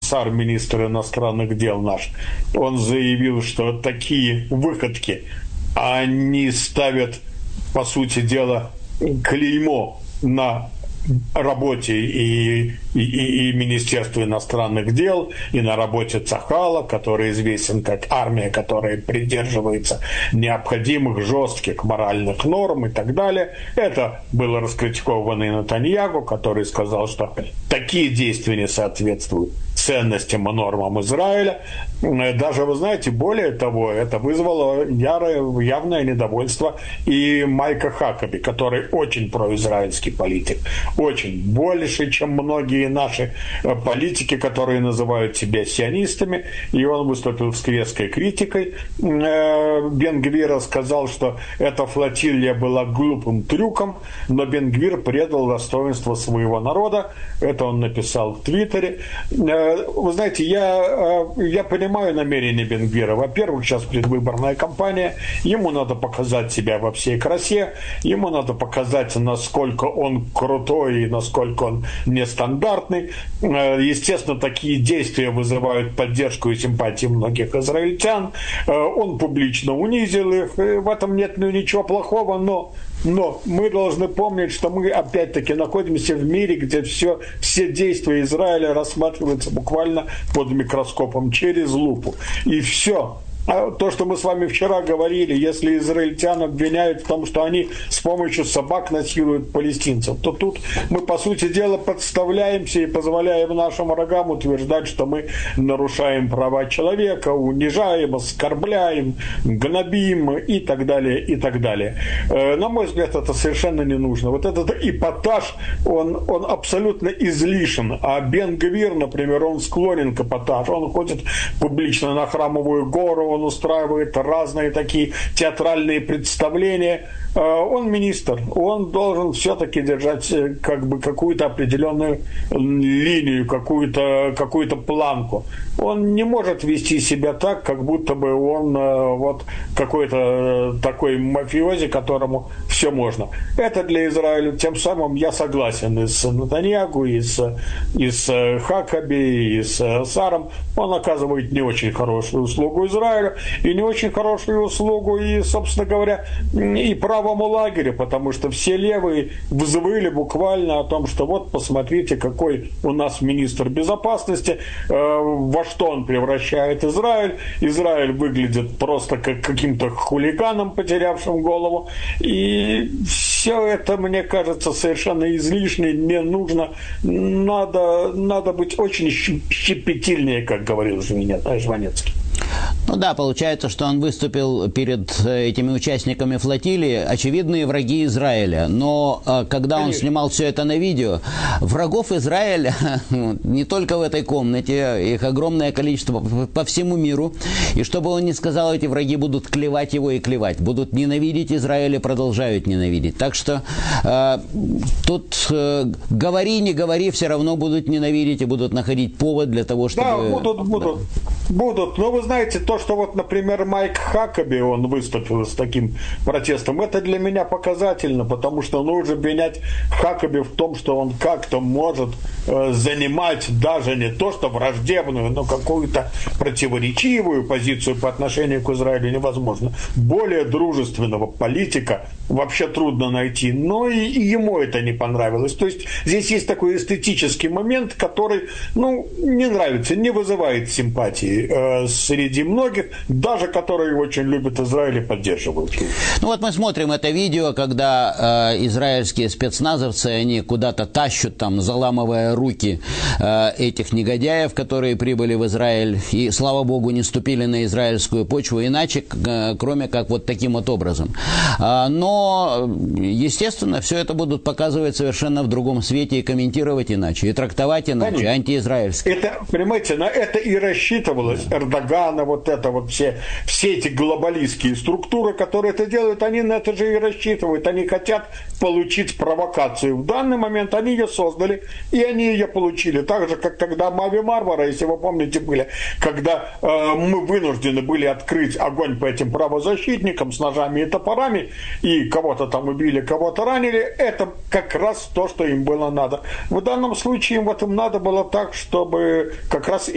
Гидеон Саар, министр иностранных дел наш, он заявил, что такие выходки, они ставят, по сути дела, клеймо на работе и Министерства иностранных дел, и на работе Цахала, который известен как армия, которая придерживается необходимых жестких моральных норм и так далее. Это было раскритиковано и Нетаньяху, который сказал, что такие действия не соответствуют ценностям и нормам Израиля. Даже, вы знаете, более того, это вызвало явное недовольство и Майка Хакаби, который очень произраильский политик. Очень. Больше, чем многие наши политики, которые называют себя сионистами. И он выступил с резкой критикой Бен-Гвира, сказал, что эта флотилия была глупым трюком, но Бен-Гвир предал достоинство своего народа. Это он написал в Твиттере. Вы знаете, я понимаю намерения Бен-Гвира. Во-первых, сейчас предвыборная кампания, ему надо показать себя во всей красе, ему надо показать, насколько он крутой и насколько он нестандартный. Естественно, такие действия вызывают поддержку и симпатии многих израильтян. Он публично унизил их, в этом нет ничего плохого, но мы должны помнить, что мы опять-таки находимся в мире, где все действия Израиля рассматриваются буквально под микроскопом, через лупу. И все. То, что мы с вами вчера говорили, если израильтян обвиняют в том, что они с помощью собак насилуют палестинцев, то тут мы, по сути дела, подставляемся и позволяем нашим врагам утверждать, что мы нарушаем права человека, унижаем, оскорбляем, гнобим и так далее, и так далее. На мой взгляд, это совершенно не нужно. Вот этот эпатаж, он абсолютно излишен. А Бен-Гвир, например, он склонен к эпатажу. Он ходит публично на Храмовую гору, он устраивает разные такие театральные представления. Он министр, он должен все-таки держать как бы какую-то определенную линию, какую-то планку. Он не может вести себя так, как будто бы он вот какой-то такой мафиози, которому все можно. Это для Израиля. Тем самым я согласен и с Нетаньяху, и с Хакаби, и с Саром. Он оказывает не очень хорошую услугу Израилю, и не очень хорошую услугу, и, собственно говоря, и правому лагерю, потому что все левые взвыли буквально о том, что вот посмотрите, какой у нас министр безопасности, во что он превращает Израиль. Израиль выглядит просто как каким-то хулиганом, потерявшим голову. И все это, мне кажется, совершенно излишне, не нужно. Надо быть очень щепетильнее, как говорил Жванецкий. Ну да, получается, что он выступил перед этими участниками флотилии, очевидные враги Израиля. Но когда он снимал все это на видео, врагов Израиля не только в этой комнате, их огромное количество по всему миру. И что бы он ни сказал, эти враги будут клевать его и клевать. Будут ненавидеть Израиль и продолжают ненавидеть. Так что тут говори, не говори, все равно будут ненавидеть и будут находить повод для того, чтобы... Да, будут. Но вы знаете, то, что вот, например, Майк Хакаби, он выступил с таким протестом, это для меня показательно, потому что нужно обвинять Хакаби в том, что он как-то может занимать даже не то, что враждебную, но какую-то противоречивую позицию по отношению к Израилю невозможно. Более дружественного политика вообще трудно найти, но и ему это не понравилось. То есть здесь есть такой эстетический момент, который, не нравится, не вызывает симпатии среди многих, даже которые очень любят Израиль и поддерживают его. Ну вот мы смотрим это видео, когда израильские спецназовцы, они куда-то тащат, там, заламывая руки этих негодяев, которые прибыли в Израиль, и, слава богу, не ступили на израильскую почву иначе, кроме как вот таким вот образом. Но, естественно, все это будут показывать совершенно в другом свете и комментировать иначе, и трактовать иначе, конечно, антиизраильски. Это, понимаете, на это и рассчитывалось Эрдогана, вот это вот все эти глобалистские структуры, которые это делают, они на это же и рассчитывают. Они хотят получить провокацию. В данный момент они ее создали, и они ее получили. Так же, как тогда Мави Мармара, если вы помните, были, когда мы вынуждены были открыть огонь по этим правозащитникам с ножами и топорами, и кого-то там убили, кого-то ранили, это как раз то, что им было надо. В данном случае им надо было так, чтобы как раз